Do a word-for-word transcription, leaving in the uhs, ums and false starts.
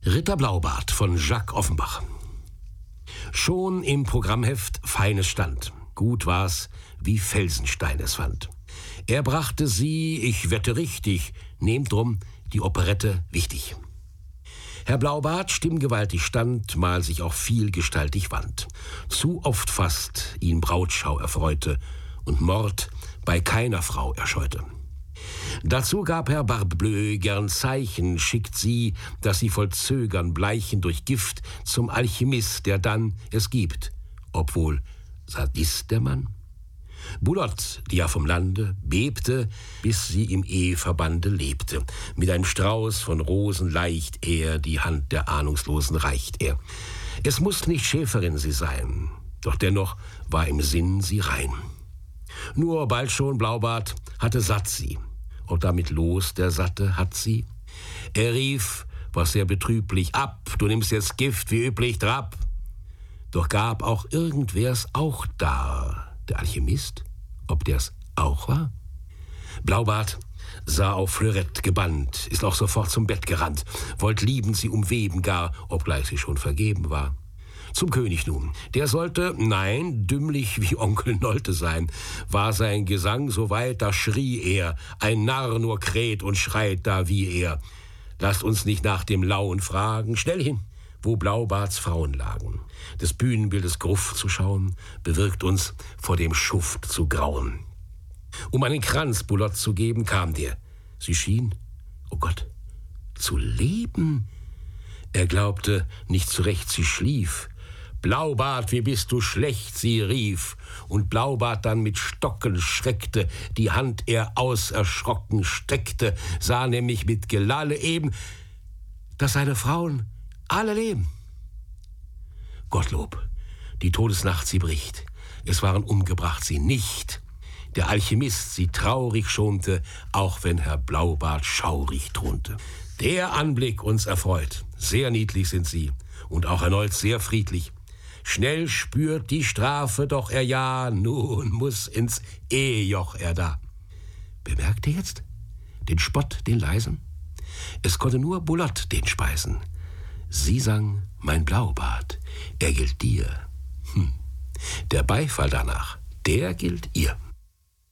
Ritter Blaubart von Jacques Offenbach. Schon im Programmheft Feines stand. Gut war's, wie Felsenstein es fand. Er brachte sie, ich wette richtig, nehmt drum die Operette wichtig. Herr Blaubart stimmgewaltig stand, mal sich auch vielgestaltig wand. Zu oft fast ihn Brautschau erfreute und Mord bei keiner Frau erscheute. Dazu gab Herr Barbleu gern Zeichen, schickt sie, dass sie voll Zögern bleichen durch Gift zum Alchemist, der dann es gibt, obwohl Sadist der Mann. Bulotte, die ja vom Lande, bebte, bis sie im Eheverbande lebte. Mit einem Strauß von Rosen leicht er die Hand der Ahnungslosen reicht er. Es muß nicht Schäferin sie sein, doch dennoch war im Sinn sie rein. Nur bald schon Blaubart hatte satt sie, und damit los der Satte hat sie. Er rief, was sehr betrüblich, ab, du nimmst jetzt Gift wie üblich Trab. Doch gab auch irgendwer's auch da, der Alchemist, ob der's auch war? Blaubart sah auf Fleurette gebannt, ist auch sofort zum Bett gerannt, wollt liebend sie umweben gar, obgleich sie schon vergeben war. Zum König nun, der sollte, nein, dümmlich wie Onkel Nolte sein, war sein Gesang so weit, da schrie er, ein Narr nur kräht und schreit da wie er. Lasst uns nicht nach dem Lauen fragen, schnell hin, wo Blaubarts Frauen lagen. Des Bühnenbildes Gruft zu schauen, bewirkt uns vor dem Schuft zu grauen. Um einen Kranz Bulotte zu geben, kam der. Sie schien, oh Gott, zu leben. Er glaubte nicht zurecht, sie schlief. Blaubart, wie bist du schlecht, sie rief. Und Blaubart dann mit Stocken schreckte, die Hand er auserschrocken streckte, sah nämlich mit Gelalle eben, dass seine Frauen alle leben. Gottlob, die Todesnacht sie bricht, es waren umgebracht sie nicht. Der Alchemist sie traurig schonte, auch wenn Herr Blaubart schaurig thronte. Der Anblick uns erfreut, sehr niedlich sind sie und auch erneut sehr friedlich. Schnell spürt die Strafe doch er ja, nun muss ins Ehejoch er da. Bemerkt ihr jetzt den Spott, den leisen? Es konnte nur Bulotte den speisen. Sie sang, mein Blaubart, er gilt dir. Hm. Der Beifall danach, der gilt ihr.